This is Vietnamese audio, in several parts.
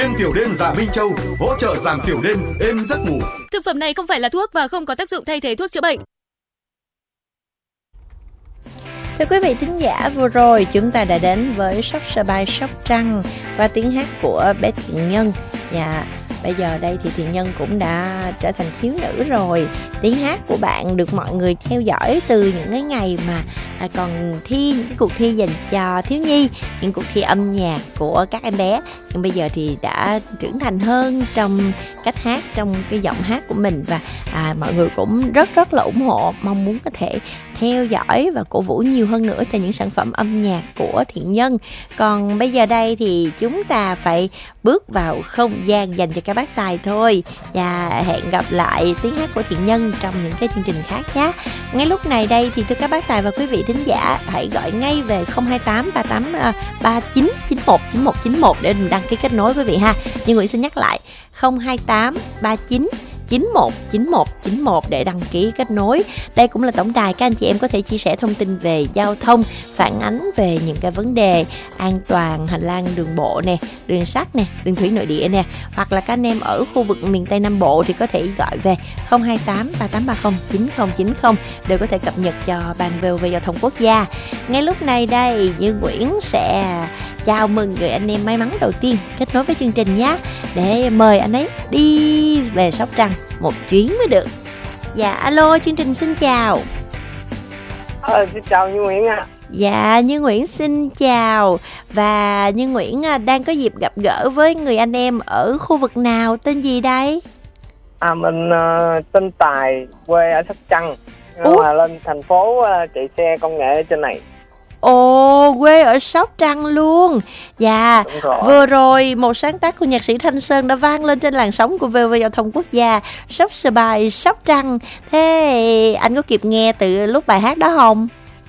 Êm tiểu đêm Dạ Minh Châu hỗ trợ giảm tiểu đêm, êm giấc ngủ. Thực phẩm này không phải là thuốc và không có tác dụng thay thế thuốc chữa bệnh. Thưa quý vị thính giả, vừa rồi chúng ta đã đến với Sóc By Sóc Trăng và tiếng hát của bé Thiện Nhân. Và bây giờ đây thì Thiện Nhân cũng đã trở thành thiếu nữ rồi. Tiếng hát của bạn được mọi người theo dõi từ những cái ngày mà còn thi những cái cuộc thi dành cho thiếu nhi, những cuộc thi âm nhạc của các em bé. Nhưng bây giờ thì đã trưởng thành hơn trong cách hát, trong cái giọng hát của mình. Và mọi người cũng rất là ủng hộ, mong muốn có thể theo dõi và cổ vũ nhiều hơn nữa cho những sản phẩm âm nhạc của Thiện Nhân. Còn bây giờ đây thì chúng ta phải bước vào không gian dành cho các bác tài thôi. Và hẹn gặp lại tiếng hát của Thiện Nhân trong những cái chương trình khác nhé. Ngay lúc này đây thì thưa các bác tài và quý vị thính giả, hãy gọi ngay về 028 38 39 91 91 91 để mình đăng ký kết nối quý vị ha. Nhưng Nguyễn xin nhắc lại 028 39 91 91 91 để đăng ký kết nối. Đây cũng là tổng đài các anh chị em có thể chia sẻ thông tin về giao thông, phản ánh về những cái vấn đề an toàn hành lang đường bộ nè, đường sắt nè, đường thủy nội địa nè, hoặc là các anh em ở khu vực miền Tây Nam Bộ thì có thể gọi về 028 3830 9090 đều có thể cập nhật cho Ban VOV Giao thông Quốc gia. Ngay lúc này đây, Như Nguyễn sẽ chào mừng người anh em may mắn đầu tiên kết nối với chương trình nhé, để mời anh ấy đi về Sóc Trăng một chuyến mới được. Dạ alo, chương trình xin chào. Xin chào Như Nguyễn ạ. Dạ Như Nguyễn xin chào. Và Như Nguyễn đang có dịp gặp gỡ với người anh em ở khu vực nào, tên gì đây? Mình tên Tài, quê ở Sóc Trăng, nhưng mà lên thành phố chạy xe công nghệ trên này. Ồ, quê ở Sóc Trăng luôn. Dạ, vừa rồi một sáng tác của nhạc sĩ Thanh Sơn đã vang lên trên làn sóng của VOV Giao thông Quốc gia, Sóc By Sóc Trăng. Thế anh có kịp nghe từ lúc bài hát đó không?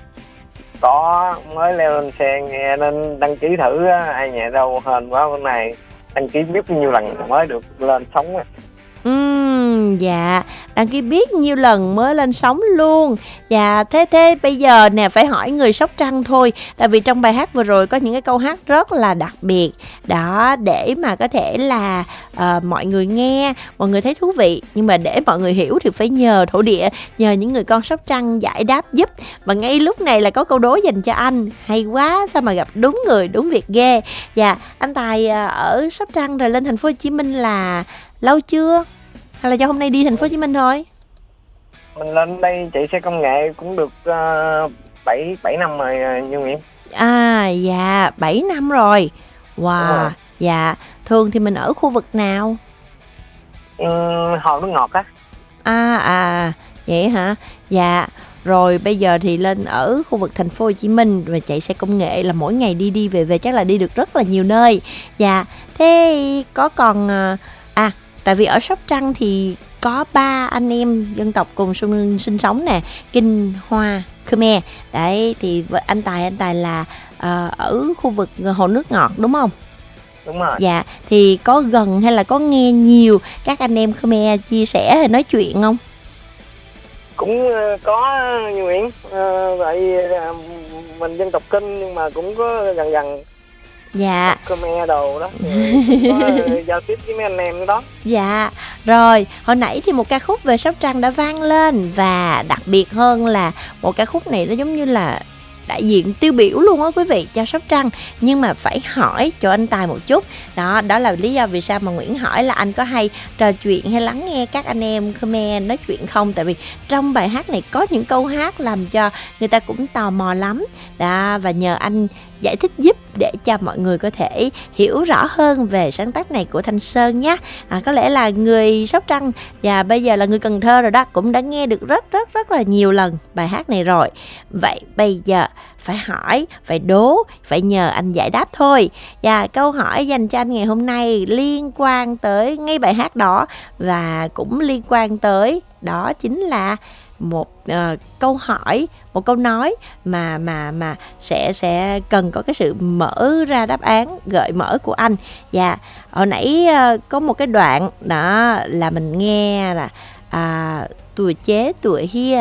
Có, mới leo lên xe nghe nên đăng ký thử. Ai nhẹ đâu hên quá, hôm nay đăng ký biết bao nhiêu lần mới được lên sóng. Dạ, đăng ký biết nhiêu lần mới lên sóng luôn. Dạ, thế bây giờ nè, phải hỏi người Sóc Trăng thôi. Tại vì trong bài hát vừa rồi có những cái câu hát rất là đặc biệt đó, để mà có thể là mọi người nghe, mọi người thấy thú vị. Nhưng mà để mọi người hiểu thì phải nhờ thổ địa, nhờ những người con Sóc Trăng giải đáp giúp. Và ngay lúc này là có câu đố dành cho anh. Hay quá, sao mà gặp đúng người, đúng việc ghê. Dạ, anh Tài ở Sóc Trăng rồi lên thành phố Hồ Chí Minh là lâu chưa? Hay là do hôm nay đi thành phố Hồ Chí Minh thôi? Mình lên đây chạy xe công nghệ cũng được 7 năm rồi Như Nguyễn. Dạ, 7 năm rồi. Wow, dạ. Thường thì mình ở khu vực nào? Hồ Nước Ngọt á. Vậy hả? Dạ. Rồi bây giờ thì lên ở khu vực thành phố Hồ Chí Minh và chạy xe công nghệ là mỗi ngày đi về chắc là đi được rất là nhiều nơi. Dạ. Thế có còn tại vì ở Sóc Trăng thì có 3 anh em dân tộc cùng sinh sống nè, Kinh, Hoa, Khmer. Đấy thì anh Tài là ở khu vực Hồ Nước Ngọt đúng không? Đúng rồi. Dạ, thì có gần hay là có nghe nhiều các anh em Khmer chia sẻ hay nói chuyện không? Cũng có Như Nguyễn. Tại vì mình dân tộc Kinh nhưng mà cũng có gần Dạ. Khmer đồ đó, có giao tiếp với mấy anh em nữa đó. Dạ. Rồi, hồi nãy thì một ca khúc về Sóc Trăng đã vang lên. Và đặc biệt hơn là một ca khúc này nó giống như là đại diện tiêu biểu luôn á quý vị cho Sóc Trăng. Nhưng mà phải hỏi cho anh Tài một chút. Đó là lý do vì sao mà Nguyễn hỏi là anh có hay trò chuyện hay lắng nghe các anh em Khmer nói chuyện không. Tại vì trong bài hát này có những câu hát làm cho người ta cũng tò mò lắm. Đó, và nhờ anh giải thích giúp để cho mọi người có thể hiểu rõ hơn về sáng tác này của Thanh Sơn nhé. Có lẽ là người Sóc Trăng và bây giờ là người Cần Thơ rồi đó, cũng đã nghe được rất là nhiều lần bài hát này rồi. Vậy bây giờ phải hỏi, phải đố, phải nhờ anh giải đáp thôi. Và câu hỏi dành cho anh ngày hôm nay liên quan tới ngay bài hát đó, và cũng liên quan tới đó chính là một câu hỏi, một câu nói mà sẽ cần có cái sự mở ra đáp án, gợi mở của anh. Và hồi nãy có một cái đoạn đó là mình nghe là tuổi chế tuổi hia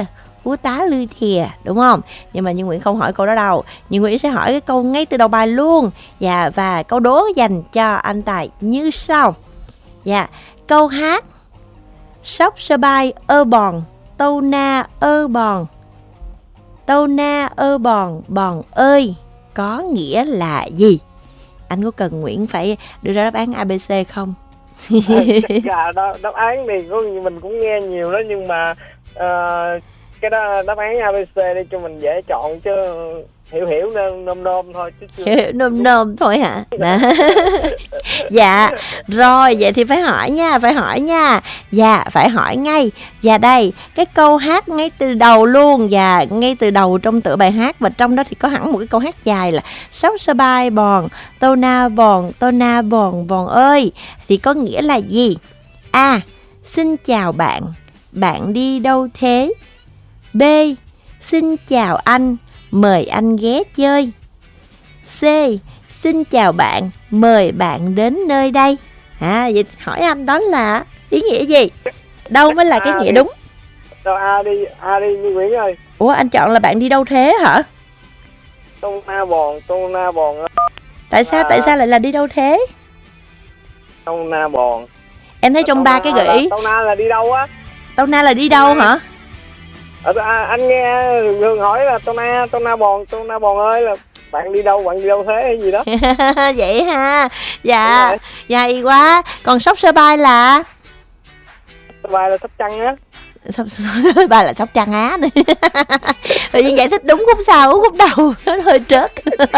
Úa tá lư thìa, đúng không? Nhưng mà Như Nguyễn không hỏi câu đó đâu. Như Nguyễn sẽ hỏi cái câu ngay từ đầu bài luôn. Dạ, và câu đố dành cho anh Tài như sau. Dạ, câu hát sóc sơ bai ơ bòn, tâu na ơ bòn, tâu na ơ bòn, bòn ơi, có nghĩa là gì? Anh có cần Nguyễn phải đưa ra đáp án ABC không? Đáp án thì mình cũng nghe nhiều đó, nhưng mà cái đó đáp án ABC đi cho mình dễ chọn, chứ hiểu nôm thôi chứ chưa. Nôm thôi hả? Dạ, rồi vậy thì phải hỏi nha. Dạ, phải hỏi ngay. Dạ đây, cái câu hát ngay từ đầu luôn. Dạ, ngay từ đầu trong tựa bài hát, và trong đó thì có hẳn một cái câu hát dài là sóc sơ bai bòn, tô na bòn, bòn ơi. Thì có nghĩa là gì? A. Xin chào bạn, bạn đi đâu thế? B. Xin chào anh, mời anh ghé chơi. C. Xin chào bạn, mời bạn đến nơi đây. Vậy hỏi anh đó là ý nghĩa gì? Đâu mới là cái nghĩa đúng? Đâu A đi Như Nguyễn ơi. Ủa anh chọn là bạn đi đâu thế hả? Tô na bòn. Tại sao lại là đi đâu thế? Tô na bòn. Em thấy trong ba cái gợi ý. Tô na là đi đâu á? Tô na là đi đâu hả? Anh nghe thường hỏi là tô na bòn ơi, là bạn đi đâu thế hay gì đó. Vậy ha. Dạ, hay quá. Còn sóc sơ bai là? Sơ bai là Sóc Trăng á. Sóc bai là Sóc Trăng Á nữa. Tự nhiên giải thích đúng khúc sau khúc đầu nó hơi trớt.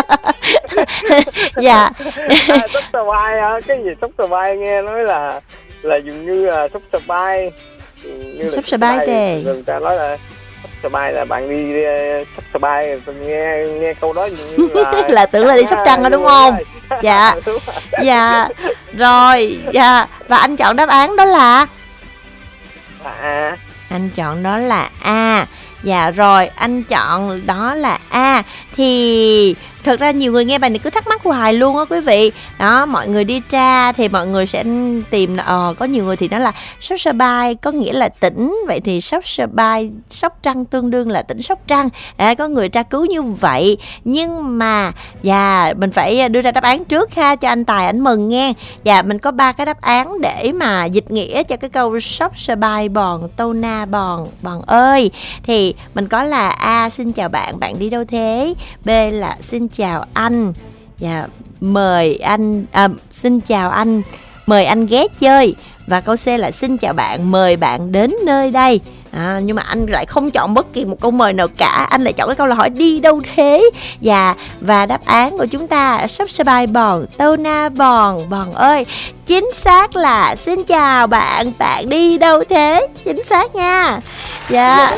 Dạ. Sóc sơ bai hả? Cái gì sóc sơ bai nghe nói là dường như là sóc sơ bai. Sóc sơ bai tề. Người ta nói là sóc sơ bai là bạn đi sóc sơ bai, tôi nghe câu đó dường như là tưởng là đi Sóc Trăng đó đúng không? Dạ. Dạ. Rồi, dạ. Và anh chọn đáp án đó là A. Anh chọn đó là A. Dạ rồi, anh chọn đó là A. Thì thực ra nhiều người nghe bài này cứ thắc mắc hoài luôn á quý vị. Đó, mọi người đi tra thì mọi người sẽ tìm có nhiều người thì nói là sóc sơ bai có nghĩa là tỉnh, vậy thì sóc sơ bai Sóc Trăng tương đương là tỉnh Sóc Trăng. Có người tra cứu như vậy. Nhưng mà mình phải đưa ra đáp án trước ha, cho anh Tài ảnh mừng nghe. Mình có 3 cái đáp án để mà dịch nghĩa cho cái câu sóc sơ bai bòn, tô na bòn, bòn ơi. Thì mình có là A. Xin chào bạn, bạn đi đâu thế? B là xin chào anh, mời anh xin chào anh, mời anh ghé chơi. Và câu C là xin chào bạn, mời bạn đến nơi đây. Nhưng mà anh lại không chọn bất kỳ một câu mời nào cả, anh lại chọn cái câu là hỏi đi đâu thế. Và đáp án của chúng ta sóc sơ bai bòn, tô na bòn, bòn ơi, chính xác là xin chào bạn, bạn đi đâu thế. Chính xác nha. Dạ.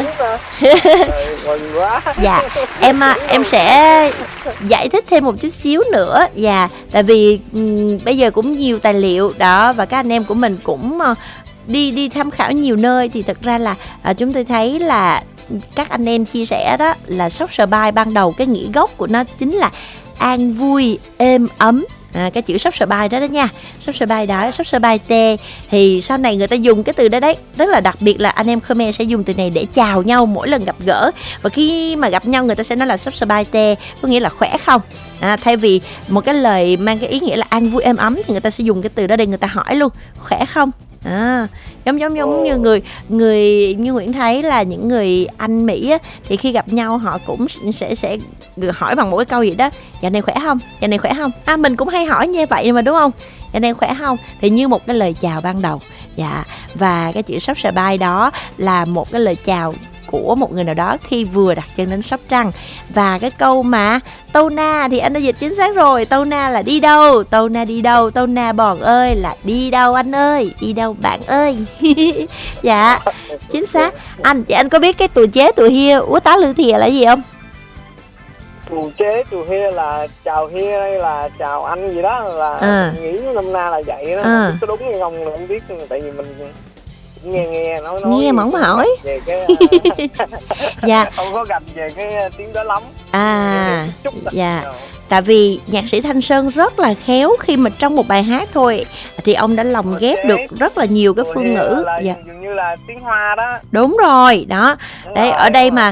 Em sẽ giải thích thêm một chút xíu nữa. Tại vì bây giờ cũng nhiều tài liệu đó, và các anh em của mình cũng đi tham khảo nhiều nơi, thì thật ra là chúng tôi thấy là các anh em chia sẻ đó là sóc sơ bai ban đầu cái nghĩa gốc của nó chính là an vui, êm ấm. Cái chữ sóc sơ bai đó nha, sóc sơ bai đó, sóc sơ bai tê, thì sau này người ta dùng cái từ đó đấy, tức là đặc biệt là anh em Khmer sẽ dùng từ này để chào nhau mỗi lần gặp gỡ. Và khi mà gặp nhau người ta sẽ nói là sóc sơ bai tê, có nghĩa là khỏe không. Thay vì một cái lời mang cái ý nghĩa là an vui êm ấm thì người ta sẽ dùng cái từ đó để người ta hỏi luôn, khỏe không. Giống như người như Nguyễn thấy là những người Anh Mỹ á, thì khi gặp nhau họ cũng sẽ hỏi bằng một cái câu gì đó, dạo này khỏe không, dạo này khỏe không. Mình cũng hay hỏi như vậy mà đúng không, dạo này khỏe không, thì như một cái lời chào ban đầu. Và cái chữ sóc sơ bai đó là một cái lời chào của một người nào đó khi vừa đặt chân đến Sóc Trăng. Và cái câu mà tô na thì anh đã dịch chính xác rồi. Tô na là đi đâu, tô na đi đâu, tô na bòn ơi là đi đâu anh ơi, đi đâu bạn ơi. Dạ, chính xác. Anh có biết cái tù chế tù hia úa tá lư thìa là gì không? Tù chế tù hia là chào hia hay là chào anh gì đó, là nghĩ năm na là vậy đó. Có đúng hay không là không biết, tại vì mình cũng nghe nói nghe mà không hỏi về cái dạ không có gành về cái tiếng đó lắm. chút dạ. Tại vì nhạc sĩ Thanh Sơn rất là khéo khi mà trong một bài hát thôi thì ông đã lồng ghép được rất là nhiều cái phương ngữ. Dạ. Dường như là tiếng Hoa đó. Đúng rồi, đó. Đấy, ở đây mà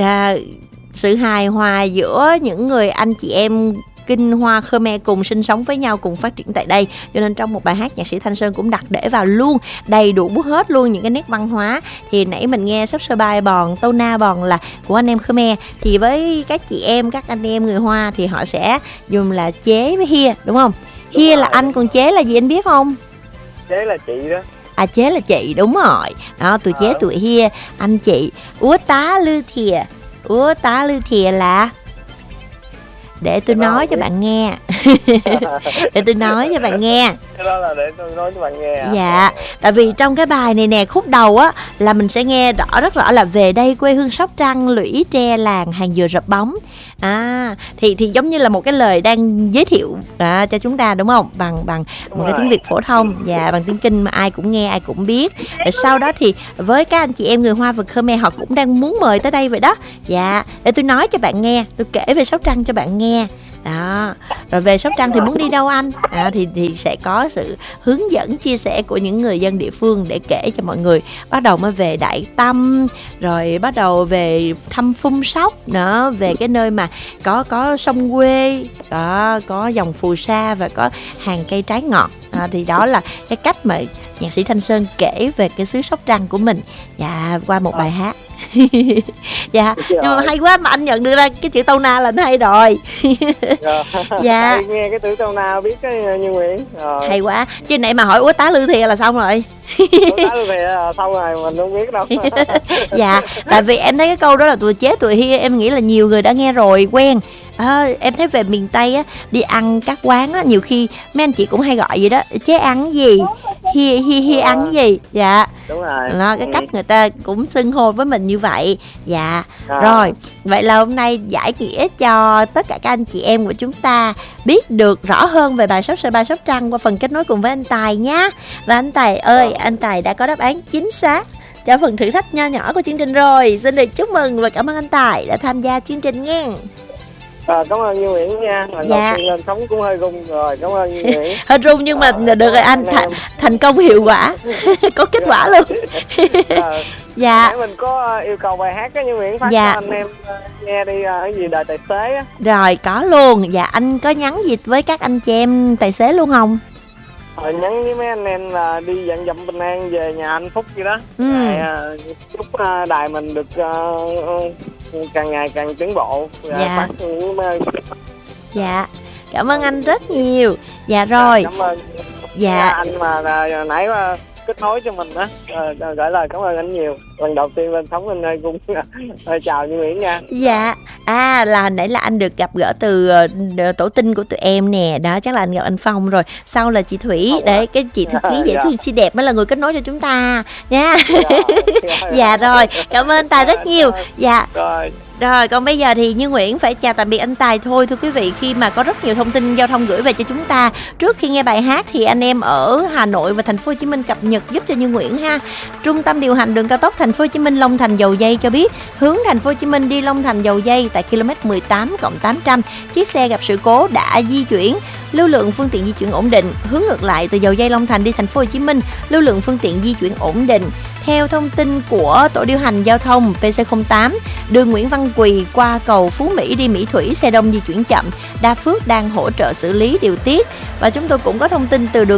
sự hài hòa giữa những người anh chị em Kinh Hoa Khmer cùng sinh sống với nhau, cùng phát triển tại đây, cho nên trong một bài hát nhạc sĩ Thanh Sơn cũng đặt để vào luôn đầy đủ hết luôn những cái nét văn hóa. Thì nãy mình nghe Sắp Sơ Bai Bòn, Tâu Na Bòn là của anh em Khmer, thì với các chị em, các anh em người Hoa thì họ sẽ dùng là chế với hia, đúng không? Hia là anh, còn chế là gì anh biết không? Chế là chị đó. À, chế là chị, đúng rồi. Đó, tụi chế tụi hia, anh chị. Úa tá lư thìa. Úa tá lư thìa là để tôi nói cho bạn nghe. Để tôi nói cho bạn nghe. Cái đó là để tôi nói cho bạn nghe. Dạ, tại vì trong cái bài này nè, khúc đầu á là mình sẽ nghe rất rõ là về đây quê hương Sóc Trăng, lũy tre làng hàng dừa rập bóng. Thì giống như là một cái lời đang giới thiệu cho chúng ta, đúng không? Bằng một cái tiếng Việt phổ thông và bằng tiếng Kinh mà ai cũng nghe, ai cũng biết. Rồi sau đó thì với các anh chị em người Hoa và Khmer, họ cũng đang muốn mời tới đây vậy đó. Dạ, để tôi nói cho bạn nghe, tôi kể về Sóc Trăng cho bạn nghe. Đó. Rồi về Sóc Trăng thì muốn đi đâu anh? Thì sẽ có sự hướng dẫn chia sẻ của những người dân địa phương để kể cho mọi người. Bắt đầu mới về Đại Tâm, rồi bắt đầu về thăm Phun Sóc nữa, về cái nơi mà có sông quê, có dòng phù sa và có hàng cây trái ngọt. Thì đó là cái cách mà nhạc sĩ Thanh Sơn kể về cái xứ Sóc Trăng của mình qua một bài hát. Dạ, nhưng mà hay quá, mà anh nhận được ra cái chữ Tâu Na là anh hay rồi. Dạ, nghe cái chữ Tâu Na biết cái Như Nguyễn. Hay quá, chứ nãy mà hỏi úa tá lư thìa là xong rồi. Úa tá lư thìa là xong rồi, mình không biết đâu. Dạ, tại vì em thấy cái câu đó là tụi chế tụi hia, em nghĩ là nhiều người đã nghe rồi, quen. Em thấy về miền Tây á, đi ăn các quán á, nhiều khi mấy anh chị cũng hay gọi vậy đó, chế ăn gì, hi ăn gì. Dạ, đúng rồi. Đó, cái cách người ta cũng xưng hô với mình như vậy. Dạ, rồi vậy là hôm nay giải nghĩa cho tất cả các anh chị em của chúng ta biết được rõ hơn về bài Sắp Sơ Bai Sóc Trăng qua phần kết nối cùng với anh Tài nhá. Và anh Tài ơi, anh Tài đã có đáp án chính xác cho phần thử thách nho nhỏ của chương trình rồi. Xin được chúc mừng và cảm ơn anh Tài đã tham gia chương trình nghe. Cảm ơn Như Nguyễn nha. Dạ. Lên sóng cũng hơi rung rồi. Cảm ơn Như Nguyễn. Hơi rung nhưng mà được rồi anh, thành công hiệu quả. Có kết quả luôn. Dạ. Nãy mình có yêu cầu bài hát á Như Nguyễn, phát cho anh em nghe đi, cái gì đời tài xế á. Rồi, có luôn. Dạ, anh có nhắn gì với các anh chị em tài xế luôn không? Nhắn với mấy anh em là đi dặn dặm bình an về nhà hạnh phúc gì đó. Chúc đài mình được càng ngày càng tiến bộ. Dạ. Dạ, cảm ơn anh rất nhiều. Dạ rồi. Cảm ơn. Dạ. Anh mà nãy kết nối cho mình á, gửi lời cảm ơn anh nhiều. Lần đầu tiên lên sóng anh ơi, cũng chào Như Nguyễn nha. Dạ, là hồi nãy là anh được gặp gỡ từ tổ tin của tụi em nè. Đó, chắc là anh gặp anh Phong rồi. Sau là chị Thủy, đấy, cái chị thư ký dễ thương xinh đẹp mới là người kết nối cho chúng ta nha. Dạ rồi, cảm ơn anh Tài rất nhiều. Dạ. Rồi, còn bây giờ thì Như Nguyễn phải chào tạm biệt anh Tài thôi. Thưa quý vị, khi mà có rất nhiều thông tin giao thông gửi về cho chúng ta trước khi nghe bài hát thì anh em ở Hà Nội và thành phố Hồ Chí Minh cập nhật giúp cho Như Nguyễn ha. Trung tâm điều hành đường cao tốc thành phố Hồ Chí Minh Long Thành Dầu Giây cho biết hướng thành phố Hồ Chí Minh đi Long Thành Dầu Giây tại km 18+800, chiếc xe gặp sự cố đã di chuyển, lưu lượng phương tiện di chuyển ổn định. Hướng ngược lại từ Dầu Giây Long Thành đi thành phố Hồ Chí Minh, lưu lượng phương tiện di chuyển ổn định. Theo thông tin của tổ điều hành giao thông PC08, đường Nguyễn Văn Quỳ qua cầu Phú Mỹ đi Mỹ Thủy xe đông di chuyển chậm, Đa Phước đang hỗ trợ xử lý điều tiết. Và chúng tôi cũng có thông tin từ đường